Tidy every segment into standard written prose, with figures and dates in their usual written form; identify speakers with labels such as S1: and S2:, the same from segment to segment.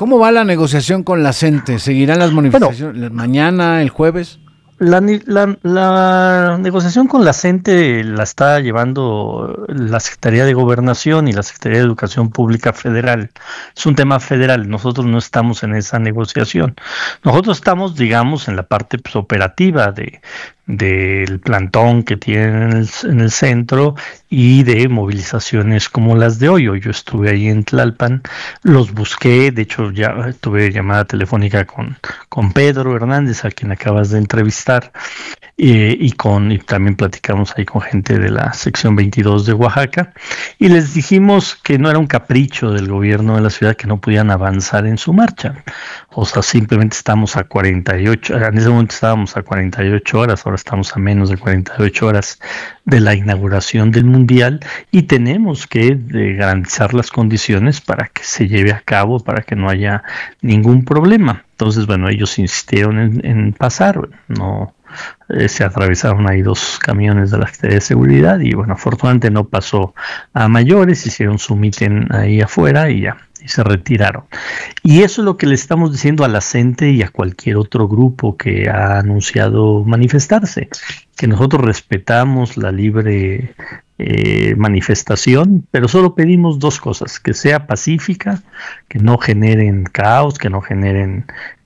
S1: ¿Cómo va la negociación con la CENTE? ¿Seguirán las manifestaciones mañana, el jueves?
S2: La negociación con la CENTE la está llevando la Secretaría de Gobernación y la Secretaría de Educación Pública Federal. Es un tema federal, nosotros no estamos en esa negociación. Nosotros estamos, digamos, en la parte pues, operativa del plantón que tienen en el centro y de movilizaciones como las de hoy. Hoy yo estuve ahí en Tlalpan, los busqué, de hecho ya tuve llamada telefónica con Pedro Hernández, a quien acabas de entrevistar, y también platicamos ahí con gente de la sección 22 de Oaxaca, y les dijimos que no era un capricho del gobierno de la ciudad que no podían avanzar en su marcha. O sea, simplemente estamos a 48, en ese momento estábamos a 48 horas, ahora estamos a menos de 48 horas de la inauguración del Mundial y tenemos que garantizar las condiciones para que se lleve a cabo, para que no haya ningún problema. Entonces, bueno, ellos insistieron en pasar, no se atravesaron ahí 2 camiones de la Secretaría de Seguridad y bueno, afortunadamente no pasó a mayores, hicieron su mitin ahí afuera y ya, y se retiraron. Y eso es lo que le estamos diciendo a la CENTE y a cualquier otro grupo que ha anunciado manifestarse, que nosotros respetamos la libre manifestación, pero solo pedimos 2 cosas: que sea pacífica, que no generen caos, que no generen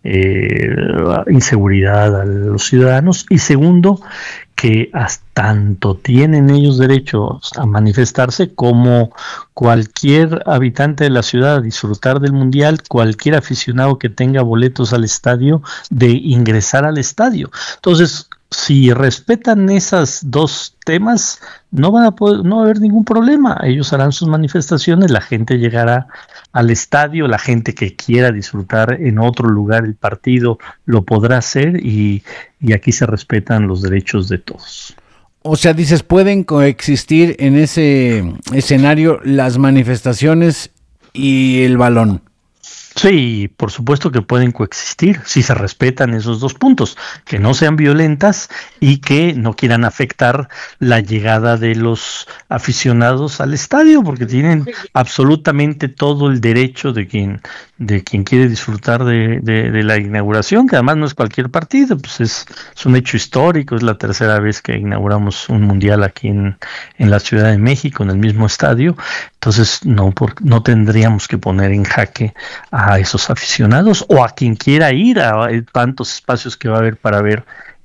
S2: inseguridad a los ciudadanos, y segundo, que hasta tanto tienen ellos derecho a manifestarse como cualquier habitante de la ciudad a disfrutar del Mundial, cualquier aficionado que tenga boletos al estadio, de ingresar al estadio. Entonces, si respetan esos 2 temas, no va a haber ningún problema. Ellos harán sus manifestaciones, la gente llegará al estadio, la gente que quiera disfrutar en otro lugar el partido lo podrá hacer, y aquí se respetan los derechos de todos.
S1: O sea, dices, pueden coexistir en ese escenario las manifestaciones y el balón.
S2: Sí, por supuesto que pueden coexistir si se respetan esos 2 puntos, que no sean violentas y que no quieran afectar la llegada de los aficionados al estadio, porque tienen absolutamente todo el derecho de quien quiere disfrutar de la inauguración, que además no es cualquier partido, pues es un hecho histórico, es la 3ª vez que inauguramos un mundial aquí en la Ciudad de México, en el mismo estadio. Entonces no tendríamos que poner en jaque a esos aficionados o a quien quiera ir a tantos espacios que va a haber para ver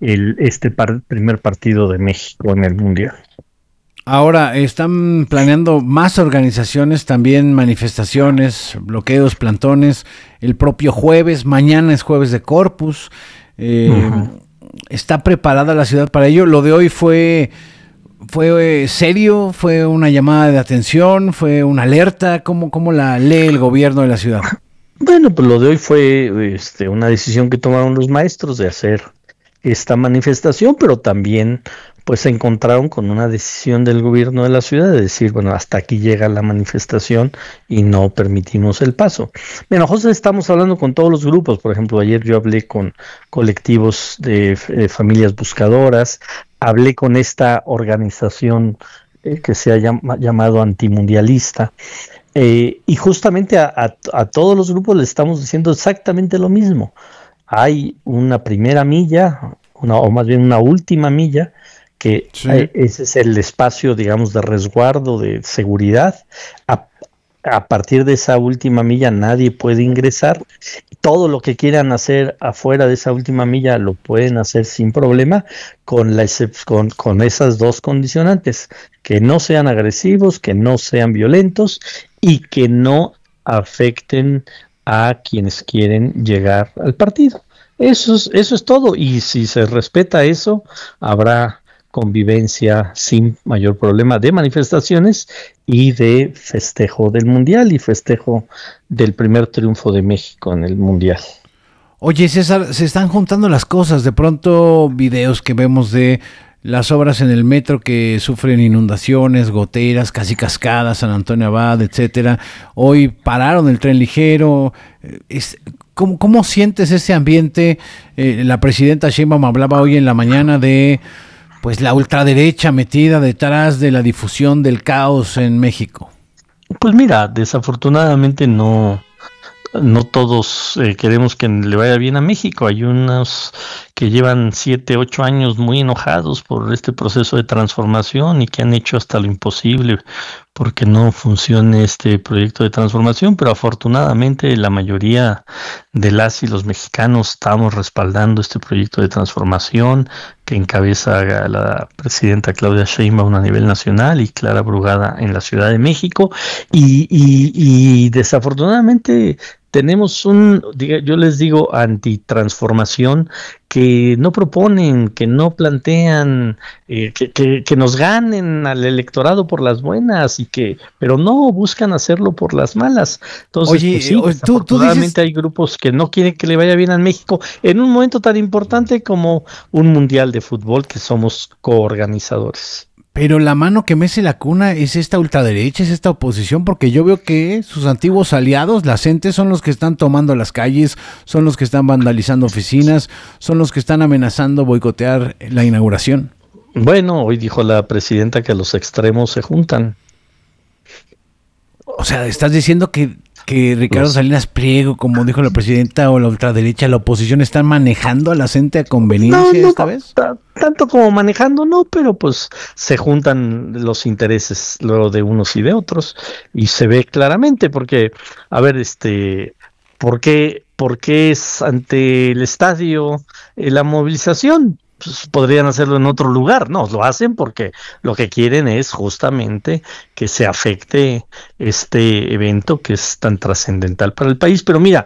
S2: primer partido de México en el Mundial.
S1: Ahora, están planeando más organizaciones, también manifestaciones, bloqueos, plantones, el propio jueves, mañana es jueves de Corpus. ¿Está preparada la ciudad para ello? Lo de hoy fue serio, fue una llamada de atención, fue una alerta. ¿Cómo la lee el gobierno de la ciudad?
S2: Bueno, pues lo de hoy fue una decisión que tomaron los maestros de hacer esta manifestación, pero también pues se encontraron con una decisión del gobierno de la ciudad de decir, bueno, hasta aquí llega la manifestación y no permitimos el paso. Bueno, José, estamos hablando con todos los grupos. Por ejemplo, ayer yo hablé con colectivos de familias buscadoras, hablé con esta organización que se ha llamado antimundialista, y justamente a todos los grupos les estamos diciendo exactamente lo mismo. Hay una primera milla, o más bien una última milla, que sí, ese es el espacio, digamos, de resguardo, de seguridad. A partir de esa última milla nadie puede ingresar. Todo lo que quieran hacer afuera de esa última milla lo pueden hacer sin problema, con esas 2 condicionantes: que no sean agresivos, que no sean violentos y que no afecten a quienes quieren llegar al partido. Eso es todo, y si se respeta eso, habrá convivencia sin mayor problema de manifestaciones y de festejo del Mundial y festejo del primer triunfo de México en el Mundial.
S1: Oye, César, se están juntando las cosas. De pronto, videos que vemos de las obras en el metro que sufren inundaciones, goteras, casi cascadas, San Antonio Abad, etcétera. Hoy pararon el tren ligero. ¿Cómo sientes ese ambiente? La presidenta Sheinbaum hablaba hoy en la mañana de pues la ultraderecha metida detrás de la difusión del caos en México.
S2: Pues mira, desafortunadamente no. no todos queremos que le vaya bien a México. Hay unos que llevan 7, 8 años muy enojados por este proceso de transformación y que han hecho hasta lo imposible porque no funcione este proyecto de transformación, pero afortunadamente la mayoría de las y los mexicanos estamos respaldando este proyecto de transformación que encabeza la presidenta Claudia Sheinbaum a nivel nacional y Clara Brugada en la Ciudad de México, y desafortunadamente tenemos yo les digo, antitransformación, que no proponen, que no plantean, que nos ganen al electorado por las buenas, pero no buscan hacerlo por las malas. Entonces,
S1: Oye,
S2: pues sí, desafortunadamente hay grupos que no quieren que le vaya bien a México en un momento tan importante como un mundial de fútbol que somos coorganizadores.
S1: Pero la mano que mece la cuna es esta ultraderecha, es esta oposición, porque yo veo que sus antiguos aliados, la gente, son los que están tomando las calles, son los que están vandalizando oficinas, son los que están amenazando boicotear la inauguración.
S2: Bueno, hoy dijo la presidenta que los extremos se juntan.
S1: O sea, estás diciendo que Ricardo Salinas Pliego, como dijo la presidenta, o la ultraderecha, la oposición, están manejando a la gente a conveniencia esta vez.
S2: Tanto como manejando, no, pero pues se juntan los intereses luego de unos y de otros y se ve claramente porque, a ver, ¿por qué es ante el estadio la movilización? Pues podrían hacerlo en otro lugar, no, lo hacen porque lo que quieren es justamente que se afecte este evento que es tan trascendental para el país. Pero mira,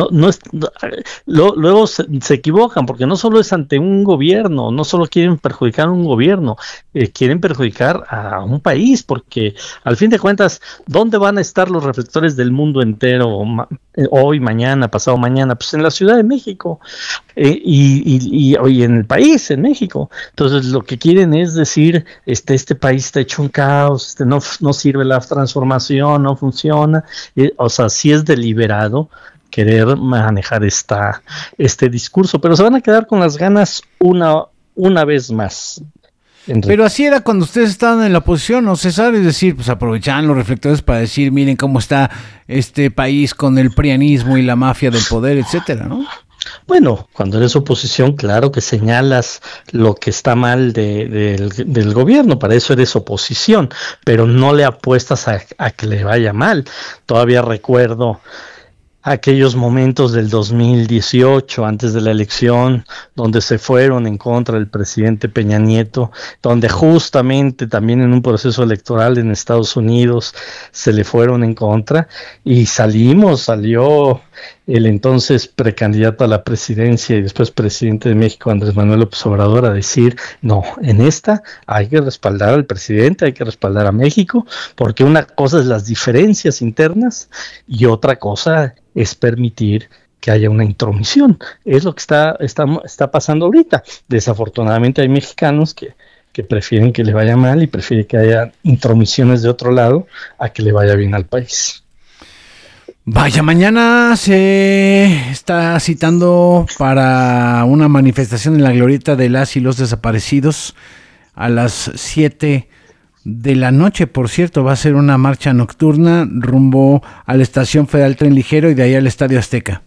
S2: luego se equivocan, porque no solo es ante un gobierno, no solo quieren perjudicar a un gobierno, quieren perjudicar a un país, porque al fin de cuentas, ¿dónde van a estar los reflectores del mundo entero hoy, mañana, pasado mañana? Pues en la Ciudad de México, y hoy en el país, en México. Entonces lo que quieren es decir, este país está hecho un caos, no sirve la transformación, no funciona, o sea, sí es deliberado querer manejar este discurso, pero se van a quedar con las ganas una vez más.
S1: Pero así era cuando ustedes estaban en la oposición, ¿no, César? Es decir, pues aprovechaban los reflectores para decir, miren cómo está este país con el prianismo y la mafia del poder, etcétera, ¿no?
S2: Bueno, cuando eres oposición, claro que señalas lo que está mal del gobierno, para eso eres oposición, pero no le apuestas a que le vaya mal. Todavía recuerdo aquellos momentos del 2018, antes de la elección, donde se fueron en contra del presidente Peña Nieto, donde justamente también en un proceso electoral en Estados Unidos se le fueron en contra, y salió el entonces precandidato a la presidencia y después presidente de México, Andrés Manuel López Obrador, a decir, no, en esta hay que respaldar al presidente, hay que respaldar a México, porque una cosa es las diferencias internas y otra cosa es permitir que haya una intromisión. Es lo que está pasando ahorita. Desafortunadamente hay mexicanos que prefieren que le vaya mal y prefieren que haya intromisiones de otro lado a que le vaya bien al país.
S1: Vaya, mañana se está citando para una manifestación en la glorieta de las y los desaparecidos a las 7 de la noche. Por cierto, va a ser una marcha nocturna rumbo a la Estación Federal Tren Ligero y de ahí al Estadio Azteca.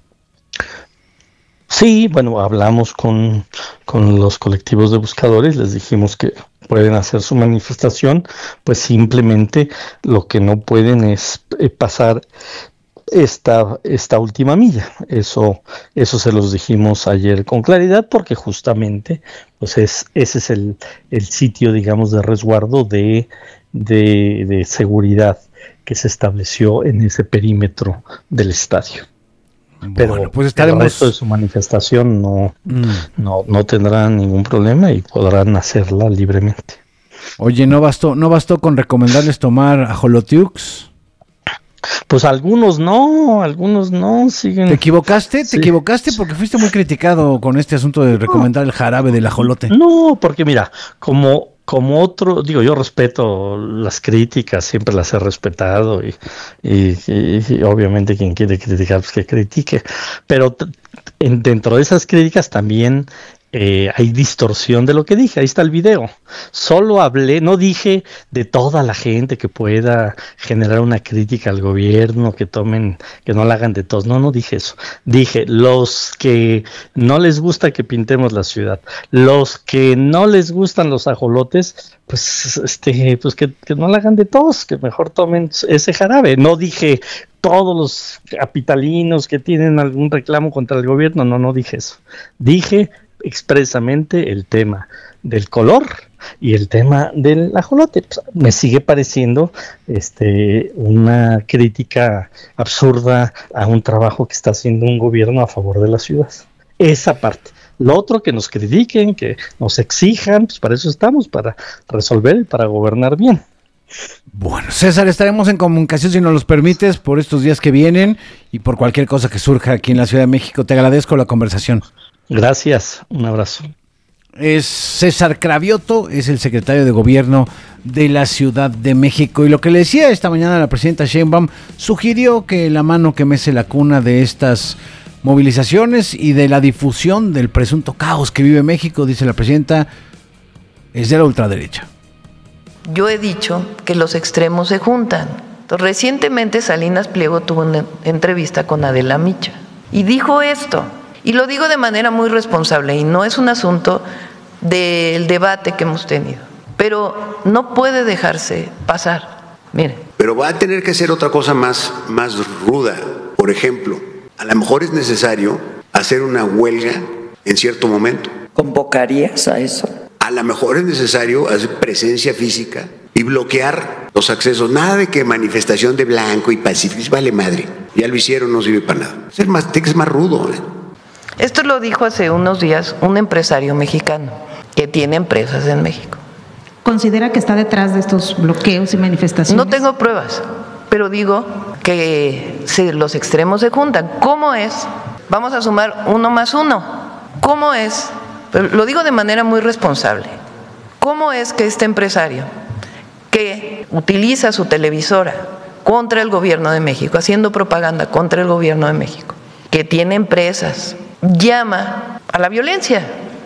S2: Sí, bueno, hablamos con los colectivos de buscadores, les dijimos que pueden hacer su manifestación, pues simplemente lo que no pueden es pasar esta última milla. Eso se los dijimos ayer con claridad, porque justamente pues ese es el sitio, digamos, de resguardo de seguridad que se estableció en ese perímetro del estadio. Pero bueno, pues el resto de su manifestación no tendrá ningún problema y podrán hacerla libremente.
S1: Oye, ¿no bastó con recomendarles tomar ajolotiux?
S2: Pues algunos no siguen.
S1: ¿Te equivocaste? Sí. ¿Te equivocaste? Porque fuiste muy criticado con este asunto de recomendar el jarabe del ajolote.
S2: No, porque mira, como otro, digo, yo respeto las críticas, siempre las he respetado y obviamente quien quiere criticar, pues que critique, pero dentro de esas críticas también hay distorsión de lo que dije. Ahí está el video. Solo hablé, no dije de toda la gente que pueda generar una crítica al gobierno, que no la hagan de todos. No dije eso. Dije los que no les gusta que pintemos la ciudad, los que no les gustan los ajolotes, pues que no la hagan de todos, que mejor tomen ese jarabe. No dije todos los capitalinos que tienen algún reclamo contra el gobierno, no dije eso. Dije expresamente el tema del color y el tema del ajolote. Pues, me sigue pareciendo una crítica absurda a un trabajo que está haciendo un gobierno a favor de la ciudad. Esa parte. Lo otro, que nos critiquen, que nos exijan, pues para eso estamos, para resolver y para gobernar bien.
S1: Bueno, César, estaremos en comunicación, si nos los permites, por estos días que vienen y por cualquier cosa que surja aquí en la Ciudad de México. Te agradezco la conversación.
S2: Gracias, un abrazo.
S1: Es César Cravioto, es el secretario de Gobierno de la Ciudad de México. Y lo que le decía esta mañana la presidenta Sheinbaum, sugirió que la mano que mece la cuna de estas movilizaciones y de la difusión del presunto caos que vive México, dice la presidenta, es de la ultraderecha.
S3: Yo he dicho que los extremos se juntan. Entonces, recientemente Salinas Pliego tuvo una entrevista con Adela Micha y dijo esto. Y lo digo de manera muy responsable y no es un asunto del debate que hemos tenido, pero no puede dejarse pasar. Miren.
S4: Pero va a tener que hacer otra cosa más ruda. Por ejemplo, a lo mejor es necesario hacer una huelga en cierto momento.
S5: ¿Convocarías a eso?
S4: A lo mejor es necesario hacer presencia física y bloquear los accesos. Nada de que manifestación de blanco y pacífico, vale madre. Ya lo hicieron, no sirve para nada. Tiene que ser más rudo,
S3: Esto lo dijo hace unos días un empresario mexicano que tiene empresas en México.
S6: ¿Considera que está detrás de estos bloqueos y manifestaciones?
S3: No tengo pruebas, pero digo que si los extremos se juntan, ¿cómo es? Vamos a sumar 1 más 1. ¿Cómo es? Pero lo digo de manera muy responsable. ¿Cómo es que este empresario que utiliza su televisora contra el gobierno de México, haciendo propaganda contra el gobierno de México, que tiene empresas, llama a la violencia?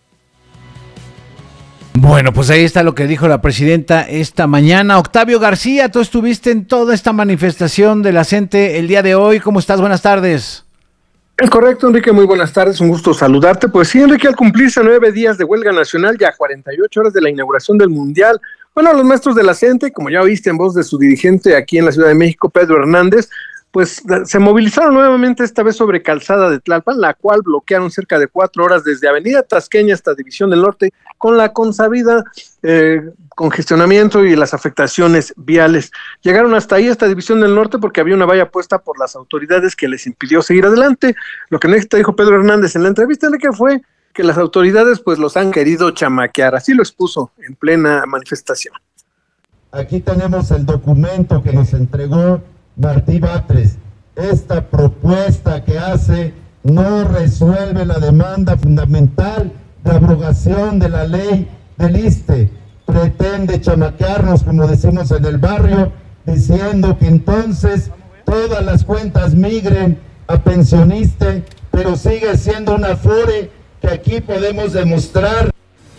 S1: Bueno, pues ahí está lo que dijo la presidenta esta mañana. Octavio García, tú estuviste en toda esta manifestación de la gente el día de hoy. ¿Cómo estás? Buenas tardes.
S7: Es correcto, Enrique, muy buenas tardes, un gusto saludarte. Pues sí, Enrique, al cumplirse 9 días de huelga nacional, ya 48 horas de la inauguración del Mundial, bueno, los maestros de la CENTE, como ya viste en voz de su dirigente aquí en la Ciudad de México, Pedro Hernández, pues se movilizaron nuevamente, esta vez sobre Calzada de Tlalpan, la cual bloquearon cerca de 4 horas desde Avenida Tasqueña hasta División del Norte, con la consabida congestionamiento y las afectaciones viales. Llegaron hasta ahí, hasta División del Norte, porque había una valla puesta por las autoridades que les impidió seguir adelante. Lo que dijo Pedro Hernández en la entrevista, que fue que las autoridades pues los han querido chamaquear, así lo expuso en plena manifestación.
S8: Aquí tenemos el documento que nos entregó Martí Batres. Esta propuesta que hace no resuelve la demanda fundamental de abrogación de la ley del ISSSTE. Pretende chamaquearnos, como decimos en el barrio, diciendo que entonces todas las cuentas migren a pensioniste, pero sigue siendo una Afore que aquí podemos demostrar.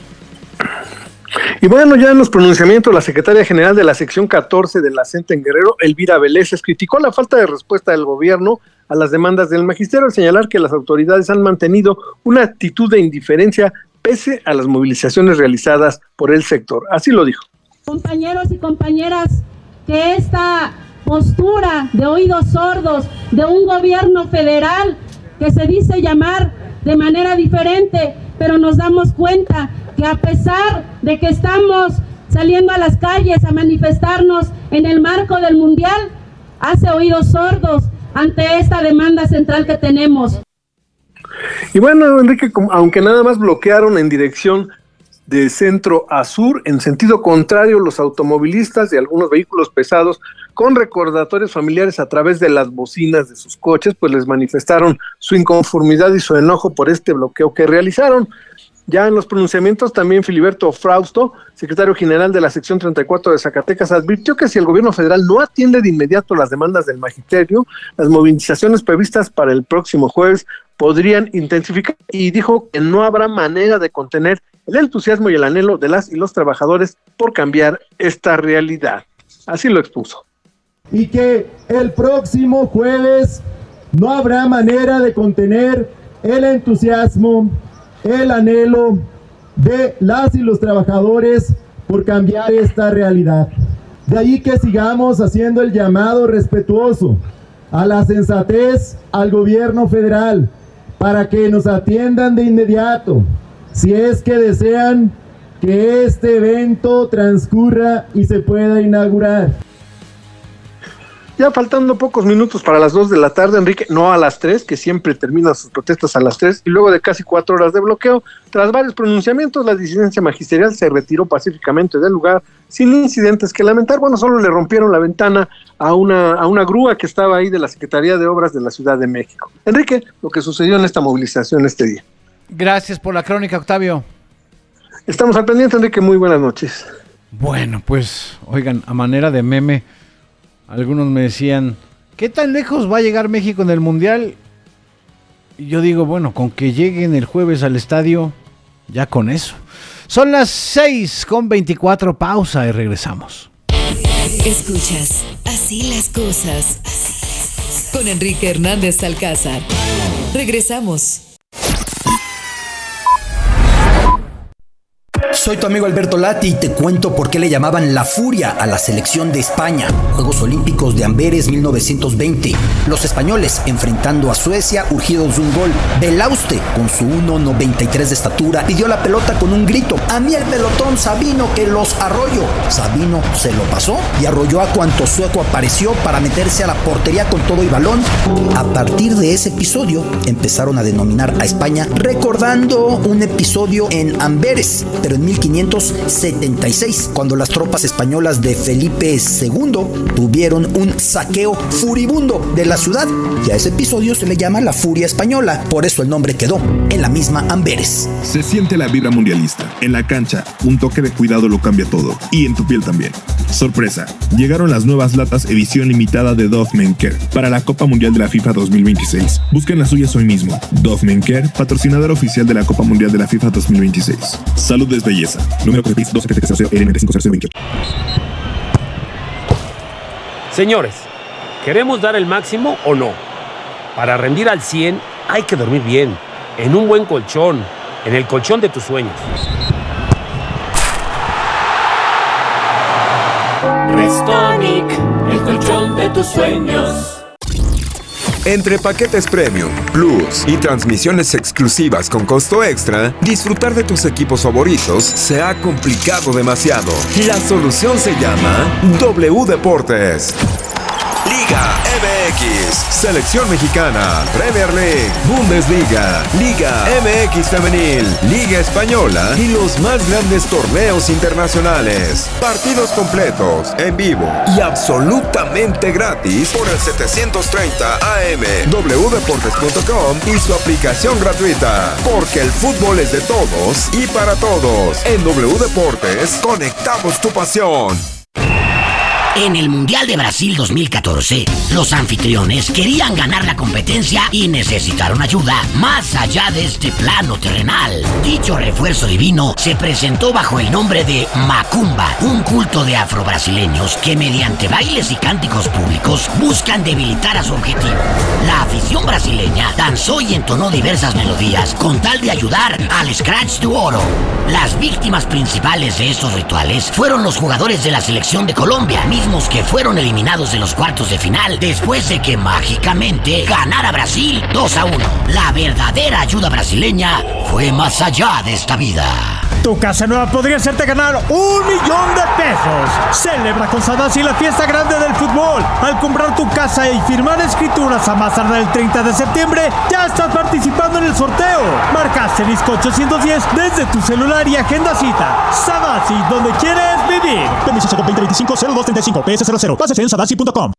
S7: Y bueno, ya en los pronunciamientos, la secretaria general de la sección 14 de la CENTE en Guerrero, Elvira Vélez, criticó la falta de respuesta del gobierno a las demandas del magisterio, al señalar que las autoridades han mantenido una actitud de indiferencia pese a las movilizaciones realizadas por el sector. Así lo dijo.
S9: Compañeros y compañeras, que esta postura de oídos sordos de un gobierno federal que se dice llamar de manera diferente, pero nos damos cuenta que a pesar de que estamos saliendo a las calles a manifestarnos en el marco del Mundial, hace oídos sordos ante esta demanda central que tenemos.
S7: Y bueno, Enrique, aunque nada más bloquearon en dirección de centro a sur, en sentido contrario, los automovilistas y algunos vehículos pesados con recordatorios familiares a través de las bocinas de sus coches, pues les manifestaron su inconformidad y su enojo por este bloqueo que realizaron. Ya en los pronunciamientos también Filiberto Frausto, secretario general de la sección 34 de Zacatecas, advirtió que si el gobierno federal no atiende de inmediato las demandas del magisterio, las movilizaciones previstas para el próximo jueves podrían intensificar, y dijo que no habrá manera de contener el entusiasmo y el anhelo de las y los trabajadores por cambiar esta realidad. Así lo expuso.
S8: Y que el próximo jueves no habrá manera de contener el entusiasmo, el anhelo de las y los trabajadores por cambiar esta realidad. De ahí que sigamos haciendo el llamado respetuoso a la sensatez al gobierno federal para que nos atiendan de inmediato, si es que desean que este evento transcurra y se pueda inaugurar.
S7: Ya faltando pocos minutos para las 2 de la tarde, Enrique, no a las 3, que siempre terminan sus protestas a las 3, y luego de casi 4 horas de bloqueo, tras varios pronunciamientos, la disidencia magisterial se retiró pacíficamente del lugar, sin incidentes que lamentar. Bueno, solo le rompieron la ventana a una grúa que estaba ahí de la Secretaría de Obras de la Ciudad de México. Enrique, lo que sucedió en esta movilización este día.
S1: Gracias por la crónica, Octavio.
S7: Estamos al pendiente, Enrique, muy buenas noches.
S1: Bueno, pues, oigan, a manera de meme, algunos me decían, ¿qué tan lejos va a llegar México en el Mundial? Y yo digo, bueno, con que lleguen el jueves al estadio, ya con eso. Son las 6:24, pausa y regresamos.
S10: Escuchas Así las cosas con Enrique Hernández Alcázar. Regresamos.
S11: Soy tu amigo Alberto Lati y te cuento por qué le llamaban la furia a la selección de España. Juegos Olímpicos de Amberes 1920. Los españoles enfrentando a Suecia urgidos de un gol. Belauste, con su 1.93 de estatura, pidió la pelota con un grito. A mí el pelotón Sabino que los arroyo. Sabino se lo pasó y arrolló a cuanto sueco apareció para meterse a la portería con todo y balón. A partir de ese episodio empezaron a denominar a España recordando un episodio en Amberes, pero en 1576, cuando las tropas españolas de Felipe II tuvieron un saqueo furibundo de la ciudad, y a ese episodio se le llama la furia española, por eso el nombre quedó en la misma Amberes.
S12: Se siente la vibra mundialista. En la cancha, un toque de cuidado lo cambia todo, y en tu piel también. Sorpresa, llegaron las nuevas latas edición limitada de Dove Men Care para la Copa Mundial de la FIFA 2026. Busquen las suyas hoy mismo. Dove Men Care, patrocinador oficial de la Copa Mundial de la FIFA 2026. Salud es belleza. Número COFEPRIS 27300LN50028.
S13: Señores, ¿queremos dar el máximo o no? Para rendir al 100 hay que dormir bien, en un buen colchón, en el colchón de tus sueños.
S14: Restonic, el colchón de tus sueños.
S15: Entre paquetes Premium, Plus y transmisiones exclusivas con costo extra, disfrutar de tus equipos favoritos se ha complicado demasiado. La solución se llama W Deportes. Liga MX, Selección Mexicana, Premier League, Bundesliga, Liga MX Femenil, Liga Española y los más grandes torneos internacionales. Partidos completos, en vivo y absolutamente gratis por el 730 AM, wdeportes.com y su aplicación gratuita. Porque el fútbol es de todos y para todos. En W Deportes, conectamos tu pasión.
S16: En el Mundial de Brasil 2014, los anfitriones querían ganar la competencia y necesitaron ayuda más allá de este plano terrenal. Dicho refuerzo divino se presentó bajo el nombre de Macumba, un culto de afrobrasileños que mediante bailes y cánticos públicos buscan debilitar a su objetivo. La afición brasileña danzó y entonó diversas melodías con tal de ayudar al Scratch do Oro. Las víctimas principales de estos rituales fueron los jugadores de la selección de Colombia, mismos que fueron eliminados de los cuartos de final después de que mágicamente ganara Brasil 2-1. La verdadera ayuda brasileña fue más allá de esta vida.
S17: Tu casa nueva podría hacerte ganar $1 millón. Celebra con Sadasi la fiesta grande del fútbol. Al comprar tu casa y firmar escrituras a más tardar el 30 de septiembre, ya estás participando en el sorteo. Marca asterisco 810 desde tu celular y agenda cita. Sadasi, donde quieres vivir. Permiso 2025-0235 PS00. Bases en sadasi.com.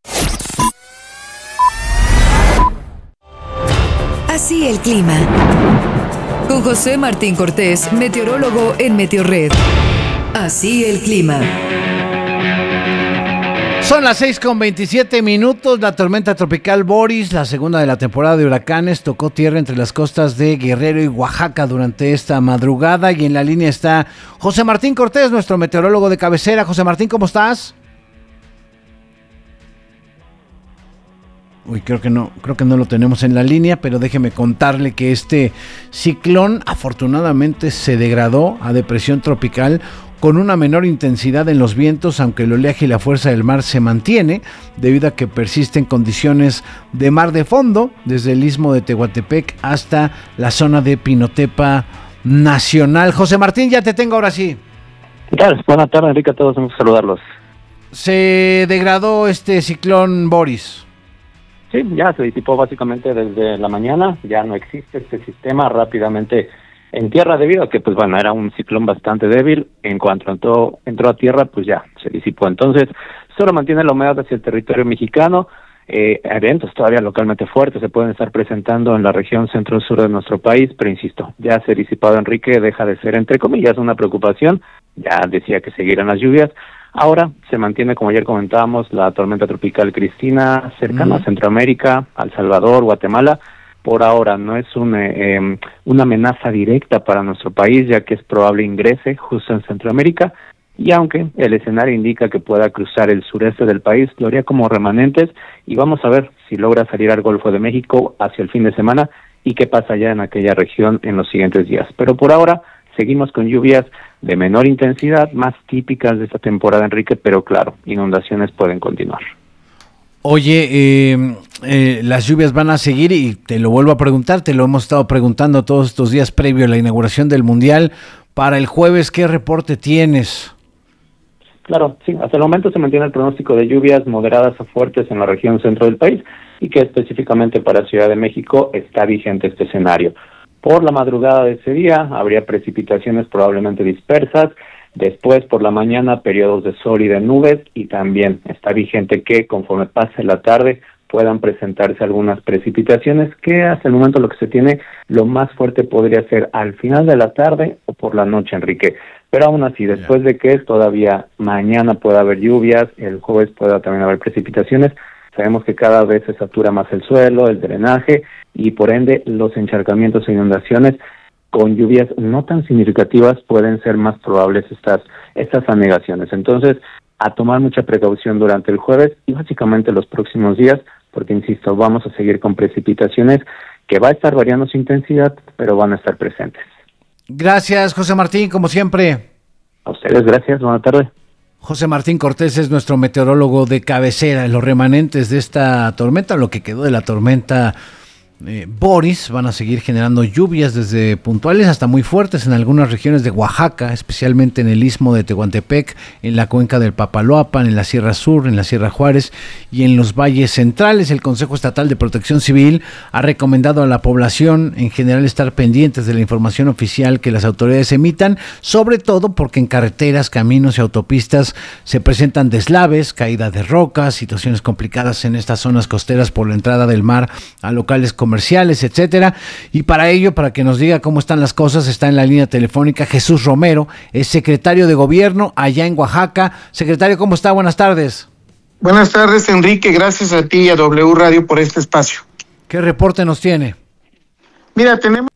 S10: Así el clima. Con José Martín Cortés, meteorólogo en Meteorred. Así el clima.
S1: Son las 6:27. La tormenta tropical Boris, la segunda de la temporada de huracanes, tocó tierra entre las costas de Guerrero y Oaxaca durante esta madrugada. Y en la línea está José Martín Cortés, nuestro meteorólogo de cabecera. José Martín, ¿cómo estás? Uy, creo que no lo tenemos en la línea, pero déjeme contarle que este ciclón afortunadamente se degradó a depresión tropical con una menor intensidad en los vientos, aunque el oleaje y la fuerza del mar se mantiene, debido a que persisten condiciones de mar de fondo, desde el istmo de Tehuantepec hasta la zona de Pinotepa Nacional. José Martín, ya te tengo ahora sí.
S18: ¿Qué tal? Buenas tardes, Enrique, a todos, vamos a saludarlos.
S1: Se degradó este ciclón Boris.
S18: Sí, ya se disipó básicamente desde la mañana, ya no existe este sistema rápidamente en tierra debido a que, pues bueno, era un ciclón bastante débil. En cuanto entró a tierra, pues ya se disipó. Entonces, solo mantiene la humedad hacia el territorio mexicano. Eventos todavía localmente fuertes se pueden estar presentando en la región centro-sur de nuestro país, pero insisto, ya se ha disipado, Enrique, deja de ser, entre comillas, una preocupación. Ya decía que seguirán las lluvias. Ahora se mantiene, como ayer comentábamos, la tormenta tropical Cristina, cercana a Centroamérica, a El Salvador, Guatemala. Por ahora no es una amenaza directa para nuestro país, ya que es probable ingrese justo en Centroamérica, y aunque el escenario indica que pueda cruzar el sureste del país, lo haría como remanentes, y vamos a ver si logra salir al Golfo de México hacia el fin de semana y qué pasa ya en aquella región en los siguientes días. Pero por ahora seguimos con lluvias de menor intensidad, más típicas de esta temporada, Enrique, pero claro, inundaciones pueden continuar.
S1: Oye, las lluvias van a seguir y te lo vuelvo a preguntar, te lo hemos estado preguntando todos estos días previo a la inauguración del Mundial. Para el jueves, ¿qué reporte tienes?
S18: Claro, sí, hasta el momento se mantiene el pronóstico de lluvias moderadas a fuertes en la región centro del país y que específicamente para Ciudad de México está vigente este escenario. Por la madrugada de ese día habría precipitaciones probablemente dispersas. Después, por la mañana, periodos de sol y de nubes, y también está vigente que conforme pase la tarde puedan presentarse algunas precipitaciones, que hasta el momento lo que se tiene, lo más fuerte podría ser al final de la tarde o por la noche, Enrique. Pero aún así, después de que todavía mañana pueda haber lluvias, el jueves pueda también haber precipitaciones, sabemos que cada vez se satura más el suelo, el drenaje, y por ende los encharcamientos e inundaciones con lluvias no tan significativas pueden ser más probables estas anegaciones. Entonces, a tomar mucha precaución durante el jueves y básicamente los próximos días, porque insisto, vamos a seguir con precipitaciones que va a estar variando su intensidad, pero van a estar presentes.
S1: Gracias, José Martín, como siempre.
S18: A ustedes, gracias, buena tarde.
S1: José Martín Cortés es nuestro meteorólogo de cabecera. Los remanentes de esta tormenta, lo que quedó de la tormenta Boris, van a seguir generando lluvias desde puntuales hasta muy fuertes en algunas regiones de Oaxaca, especialmente en el istmo de Tehuantepec, en la cuenca del Papaloapan, en la Sierra Sur, en la Sierra Juárez y en los valles centrales. El Consejo Estatal de Protección Civil ha recomendado a la población en general estar pendientes de la información oficial que las autoridades emitan, sobre todo porque en carreteras, caminos y autopistas se presentan deslaves, caída de rocas, situaciones complicadas en estas zonas costeras por la entrada del mar a locales comerciales, etcétera. Y para ello, para que nos diga cómo están las cosas, está en la línea telefónica Jesús Romero, es secretario de Gobierno allá en Oaxaca. Secretario, ¿cómo está? Buenas tardes.
S19: Buenas tardes, Enrique. Gracias a ti y a W Radio por este espacio.
S1: ¿Qué reporte nos tiene?
S19: Mira, tenemos...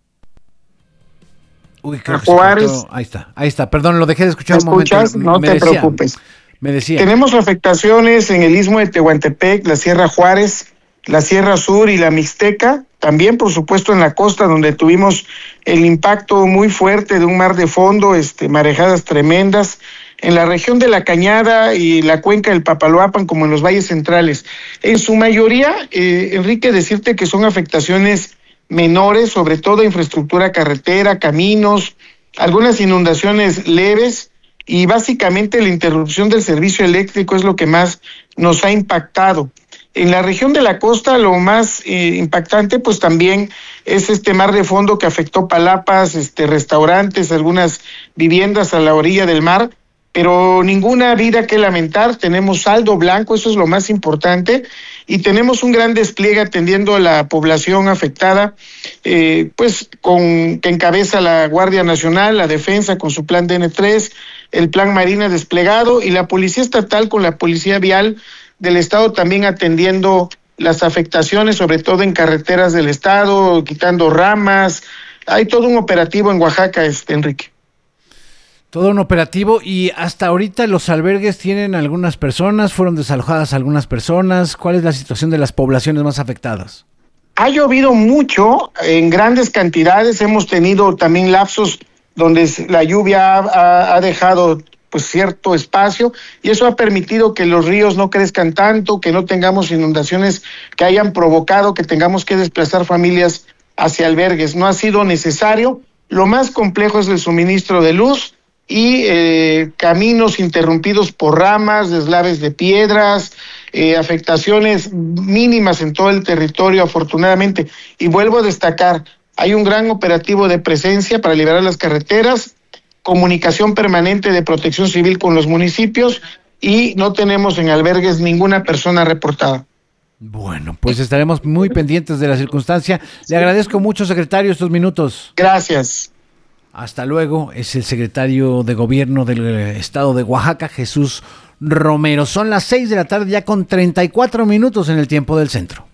S1: Uy, Juárez. Ahí está. Perdón, lo dejé de escuchar un momento.
S19: No te preocupes.
S1: Me decía.
S19: Tenemos afectaciones en el istmo de Tehuantepec, la Sierra Juárez, la Sierra Sur y la Mixteca, también por supuesto en la costa donde tuvimos el impacto muy fuerte de un mar de fondo, marejadas tremendas, en la región de la Cañada y la cuenca del Papaloapan como en los valles centrales. En su mayoría, Enrique, decirte que son afectaciones menores, sobre todo infraestructura carretera, caminos, algunas inundaciones leves y básicamente la interrupción del servicio eléctrico es lo que más nos ha impactado. En la región de la costa lo más impactante pues también es este mar de fondo que afectó palapas, restaurantes, algunas viviendas a la orilla del mar, pero ninguna vida que lamentar, tenemos saldo blanco, eso es lo más importante, y tenemos un gran despliegue atendiendo a la población afectada, pues que encabeza la Guardia Nacional, la Defensa con su plan DN3, el plan Marina desplegado y la Policía Estatal con la Policía Vial del Estado también atendiendo las afectaciones, sobre todo en carreteras del Estado, quitando ramas. Hay todo un operativo en Oaxaca, Enrique.
S1: Todo un operativo, y hasta ahorita los albergues tienen algunas personas, fueron desalojadas algunas personas. ¿Cuál es la situación de las poblaciones más afectadas?
S19: Ha llovido mucho, en grandes cantidades, hemos tenido también lapsos donde la lluvia ha dejado pues cierto espacio, y eso ha permitido que los ríos no crezcan tanto, que no tengamos inundaciones que hayan provocado que tengamos que desplazar familias hacia albergues. No ha sido necesario. Lo más complejo es el suministro de luz y caminos interrumpidos por ramas, deslaves de piedras, afectaciones mínimas en todo el territorio, afortunadamente. Y vuelvo a destacar, hay un gran operativo de presencia para liberar las carreteras, comunicación permanente de Protección Civil con los municipios, y no tenemos en albergues ninguna persona reportada.
S1: Bueno, pues estaremos muy pendientes de la circunstancia. Le agradezco mucho, secretario, estos minutos.
S19: Gracias.
S1: Hasta luego. Es el secretario de Gobierno del Estado de Oaxaca, Jesús Romero. Son las 6 de la tarde, ya con 34 minutos en el tiempo del centro.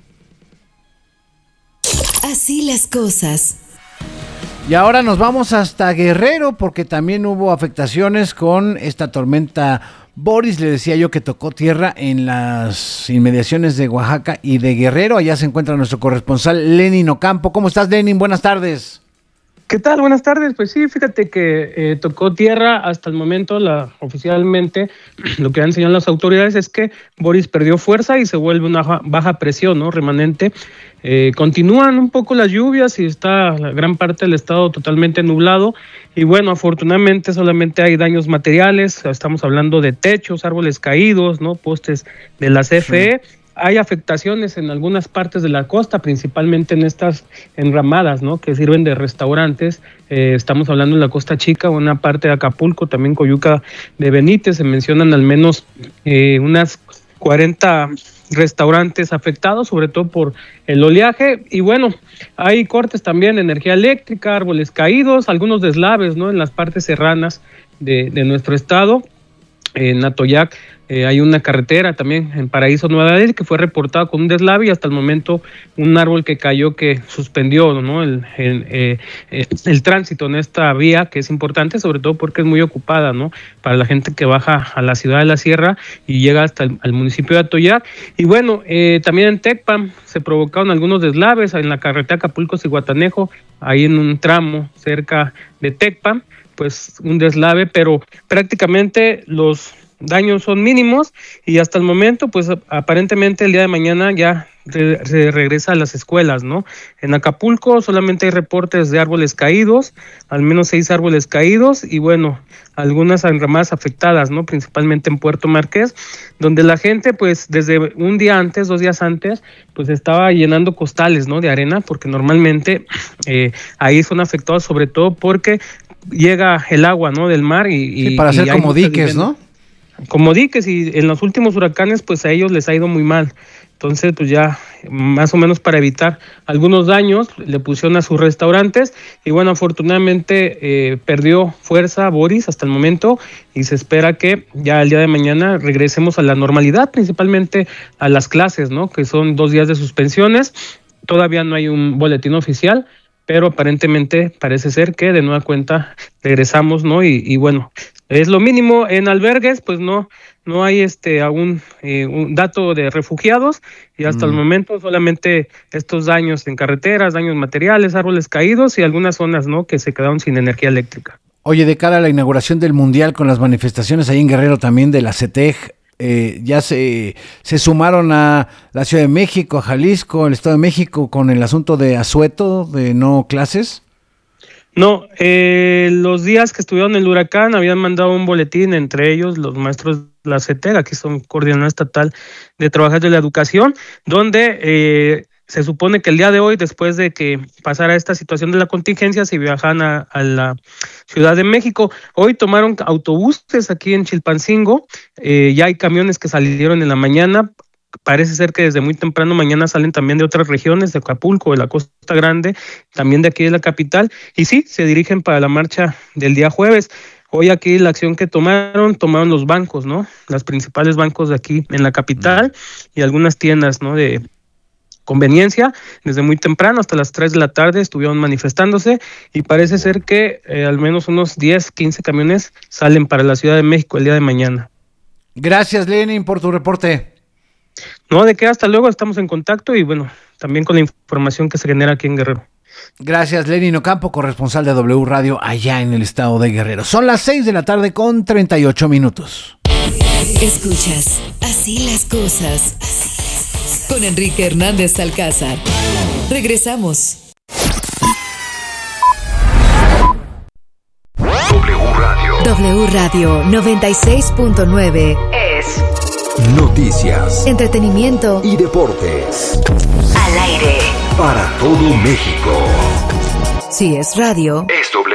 S10: Así las cosas.
S1: Y ahora nos vamos hasta Guerrero, porque también hubo afectaciones con esta tormenta Boris. Le decía yo que tocó tierra en las inmediaciones de Oaxaca y de Guerrero. Allá se encuentra nuestro corresponsal Lenin Ocampo. ¿Cómo estás, Lenin? Buenas tardes.
S20: ¿Qué tal? Buenas tardes. Pues sí, fíjate que tocó tierra hasta el momento. Oficialmente lo que han enseñado las autoridades es que Boris perdió fuerza y se vuelve una baja presión, ¿no? Remanente. Continúan un poco las lluvias y está la gran parte del estado totalmente nublado. Y bueno, afortunadamente solamente hay daños materiales. Estamos hablando de techos, árboles caídos, ¿no? Postes de la CFE. Sí. Hay afectaciones en algunas partes de la costa, principalmente en estas enramadas, ¿no? Que sirven de restaurantes. Estamos hablando de la Costa Chica, una parte de Acapulco, también Coyuca de Benítez. Se mencionan al menos unas 40 restaurantes afectados, sobre todo por el oleaje. Y bueno, hay cortes también de energía eléctrica, árboles caídos, algunos deslaves, ¿no? En las partes serranas de nuestro estado. En Atoyac hay una carretera también en Paraíso Nueva Delhi que fue reportada con un deslave, y hasta el momento un árbol que cayó que suspendió, ¿no? el tránsito en esta vía, que es importante sobre todo porque es muy ocupada, ¿no? Para la gente que baja a la ciudad de la Sierra y llega hasta el municipio de Atoyac. Y bueno, también en Tecpan se provocaron algunos deslaves en la carretera Acapulco-Zihuatanejo, ahí en un tramo cerca de Tecpan, pues un deslave, pero prácticamente los daños son mínimos, y hasta el momento pues aparentemente el día de mañana ya se regresa a las escuelas, ¿no? En Acapulco solamente hay reportes de árboles caídos, al menos 6 árboles caídos, y bueno, algunas enramadas afectadas, ¿no? Principalmente en Puerto Marqués, donde la gente pues desde un día antes, 2 días antes, pues estaba llenando costales, ¿no? De arena, porque normalmente ahí son afectados sobre todo porque llega el agua, ¿no? Del mar y
S1: sí, para hacer como diques, ¿no?
S20: Como diques, y en los últimos huracanes pues a ellos les ha ido muy mal. Entonces pues ya más o menos para evitar algunos daños le pusieron a sus restaurantes, y bueno, afortunadamente perdió fuerza Boris hasta el momento, y se espera que ya el día de mañana regresemos a la normalidad, principalmente a las clases, ¿no? Que son 2 días de suspensiones. Todavía no hay un boletín oficial, pero aparentemente parece ser que de nueva cuenta regresamos, ¿no? Y bueno, es lo mínimo. En albergues pues no hay aún un dato de refugiados, y hasta el momento solamente estos daños en carreteras, daños materiales, árboles caídos y algunas zonas, ¿no? Que se quedaron sin energía eléctrica.
S1: Oye, de cara a la inauguración del Mundial, con las manifestaciones ahí en Guerrero también de la CETEG, ya se sumaron a la Ciudad de México, a Jalisco, el Estado de México, con el asunto de asueto, de no clases.
S20: No, los días que estuvieron en el huracán habían mandado un boletín, entre ellos los maestros de la CETEG, aquí son Coordinadora Estatal de Trabajadores de la Educación, donde se supone que el día de hoy, después de que pasara esta situación de la contingencia, se viajan a la Ciudad de México. Hoy tomaron autobuses aquí en Chilpancingo, ya hay camiones que salieron en la mañana parece ser que desde muy temprano mañana salen también de otras regiones, de Acapulco, de la Costa Grande, también de aquí de la capital, y sí, se dirigen para la marcha del día jueves. Hoy aquí la acción que tomaron los bancos, ¿no? Los principales bancos de aquí en la capital y algunas tiendas, ¿no? De conveniencia. Desde muy temprano hasta las 3 de la tarde estuvieron manifestándose y parece ser que al menos unos 10, 15 camiones salen para la Ciudad de México el día de mañana.
S1: Gracias, Lenin, por tu reporte.
S20: No, de qué, hasta luego, estamos en contacto y bueno, también con la información que se genera aquí en Guerrero.
S1: Gracias, Lenin Ocampo, corresponsal de W Radio allá en el estado de Guerrero. Son las 6 de la tarde con 38 minutos.
S10: Escuchas Así las cosas con Enrique Hernández Alcázar. Regresamos. W Radio 96.9 es
S21: noticias,
S10: entretenimiento
S21: y deportes.
S10: Al aire
S21: para todo México.
S10: Si es radio,
S21: Es W.